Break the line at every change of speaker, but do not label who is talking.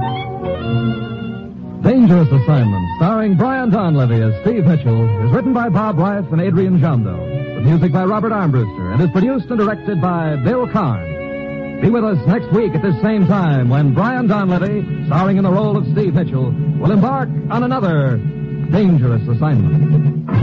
Dangerous Assignment, starring Brian Donlevy as Steve Mitchell, is written by Bob Reif and Adrian Jondo. With music by Robert Armbruster and is produced and directed by Bill Karn. Be with us next week at this same time when Brian Donlevy, starring in the role of Steve Mitchell, will embark on another Dangerous Assignment.